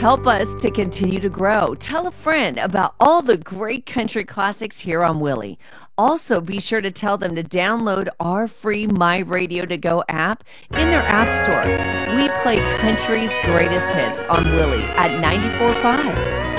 Help us to continue to grow. Tell a friend about all the great country classics here on Willie. Also, be sure to tell them to download our free My Radio to Go app in their app store. We play country's greatest hits on Willie at 94.5.